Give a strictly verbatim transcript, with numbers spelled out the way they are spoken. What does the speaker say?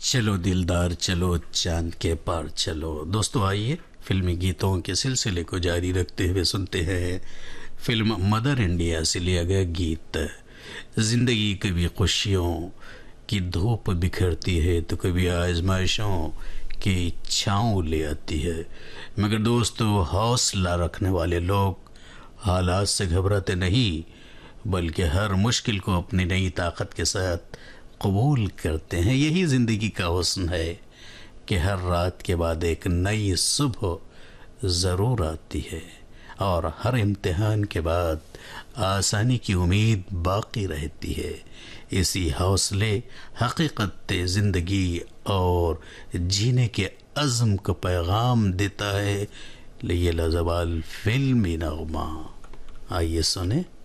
चलो दिलदार चलो चांद के पार चलो। दोस्तों आइए फिल्मी गीतों के सिलसिले को जारी रखते हुए सुनते हैं फिल्म मदर इंडिया से लिया गया गीत। जिंदगी कभी खुशियों की धूप बिखरती है तो कभी आजमाइशों की छाँव ले आती है, मगर दोस्तों हौसला रखने वाले लोग हालात से घबराते नहीं बल्कि हर मुश्किल को अपनी नई ताकत के साथ कबूल करते हैं। यही ज़िंदगी का हुस्न है कि हर रात के बाद एक नई सुबह ज़रूर आती है और हर इम्तिहान के बाद आसानी की उम्मीद बाकी रहती है। इसी हौसले हकीकत ज़िंदगी और जीने के अज़्म को पैगाम देता है ये लाजवाब फिल्मी नगमा। आइए सुने।